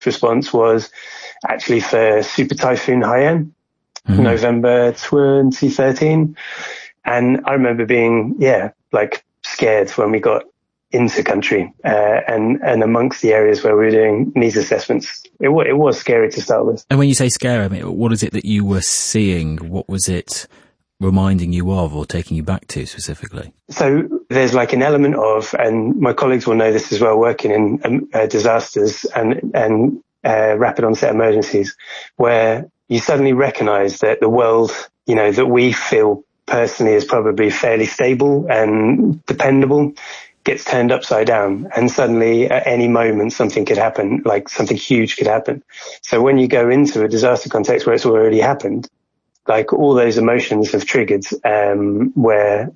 response was actually for Super Typhoon Haiyan, November 2013. And I remember being, scared when we got into country, and amongst the areas where we were doing needs assessments. It was scary to start with. And when you say scary, I mean, what is it that you were seeing? What was it reminding you of or taking you back to specifically? So there's like an element of, and my colleagues will know this as well, working in disasters and rapid onset emergencies, where you suddenly recognize that the world, that we feel personally is probably fairly stable and dependable, gets turned upside down, and suddenly at any moment something could happen, like something huge could happen. So when you go into a disaster context where it's already happened, like all those emotions have triggered, where,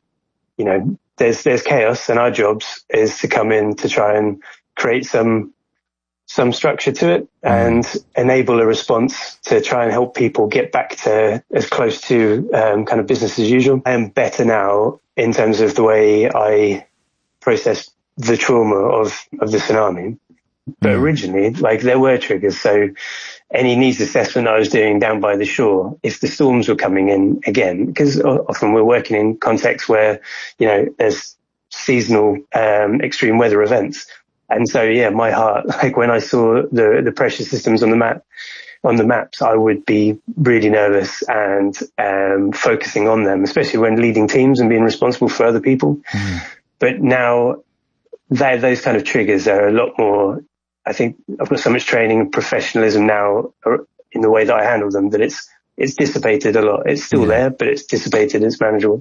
there's chaos, and our jobs is to come in to try and create some structure to it and enable a response to try and help people get back to as close to kind of business as usual. I am better now in terms of the way I process the trauma of the tsunami. But originally, there were triggers. So any needs assessment I was doing down by the shore, if the storms were coming in again, because often we're working in contexts where, there's seasonal extreme weather events. And so, my heart, when I saw the pressure systems on the maps, I would be really nervous and focusing on them, especially when leading teams and being responsible for other people. But now those kind of triggers are a lot more, I think I've got so much training and professionalism now in the way that I handle them that it's dissipated a lot. It's still there, but it's dissipated. It's manageable.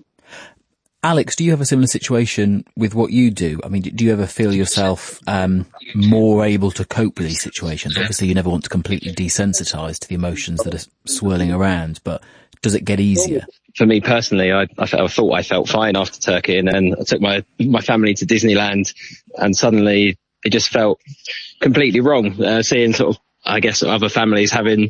Alex, do you have a similar situation with what you do? I mean, do you ever feel yourself more able to cope with these situations? Obviously, you never want to completely desensitize to the emotions that are swirling around, but does it get easier? For me personally, I thought I felt fine after Turkey, and then I took my family to Disneyland, and suddenly it just felt completely wrong. Seeing sort of, I guess, other families having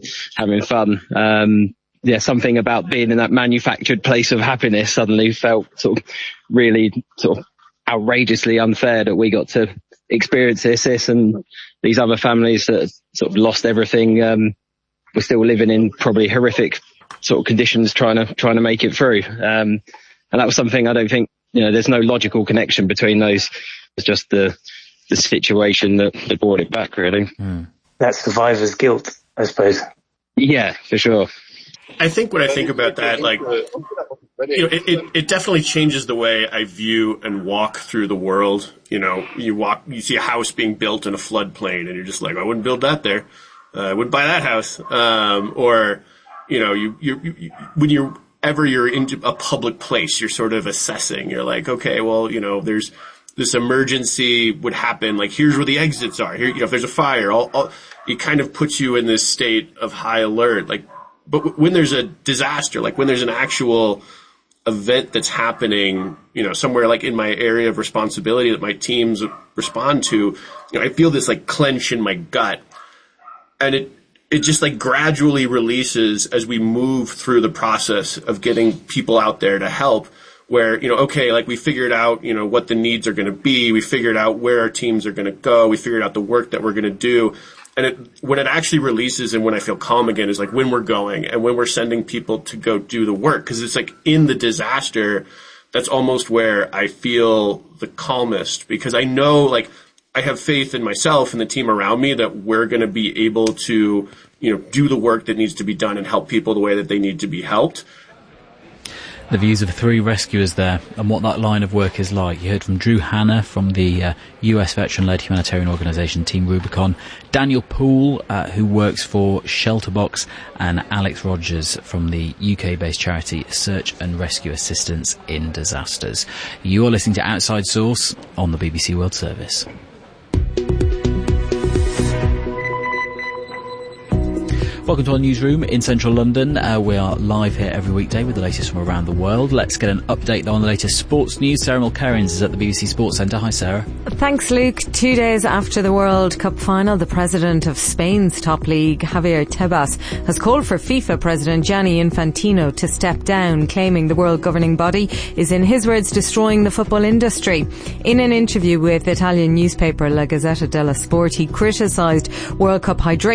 fun. Something about being in that manufactured place of happiness suddenly felt sort of really sort of outrageously unfair that we got to experience this and these other families that sort of lost everything, were still living in probably horrific sort of conditions trying to make it through. And that was something I don't think, there's no logical connection between those. It's just the situation that brought it back, really. That's survivor's guilt, I suppose. Yeah, for sure. I think when I think about that, it definitely changes the way I view and walk through the world. You see a house being built in a floodplain and you're just like, I wouldn't build that there. I wouldn't buy that house. Whenever you're into a public place, you're sort of assessing. You're like, okay, well, there's this emergency would happen. Like, here's where the exits are. Here, if there's a fire, it kind of puts you in this state of high alert. But when there's a disaster, when there's an actual event that's happening, somewhere in my area of responsibility that my teams respond to, I feel this clench in my gut, and it just gradually releases as we move through the process of getting people out there to help. Where, we figured out, what the needs are going to be. We figured out where our teams are going to go. We figured out the work that we're going to do. And when it actually releases and when I feel calm again is when we're going and when we're sending people to go do the work. Cause it's in the disaster, that's almost where I feel the calmest, because I know I have faith in myself and the team around me that we're going to be able to, do the work that needs to be done and help people the way that they need to be helped. The views of 3 rescuers there and what that line of work is like. You heard from Drew Hanna from the US veteran-led humanitarian organisation Team Rubicon, Daniel Poole, who works for Shelterbox, and Alex Rogers from the UK-based charity Search and Rescue Assistance in Disasters. You're listening to Outside Source on the BBC World Service. Welcome to our newsroom in central London. We are live here every weekday with the latest from around the world. Let's get an update on the latest sports news. Sarah Mulcairns is at the BBC Sports Centre. Hi, Sarah. Thanks, Luke. 2 days after the World Cup final, the president of Spain's top league, Javier Tebas, has called for FIFA president Gianni Infantino to step down, claiming the world governing body is, in his words, destroying the football industry. In an interview with Italian newspaper La Gazzetta dello Sport, he criticised World Cup hydration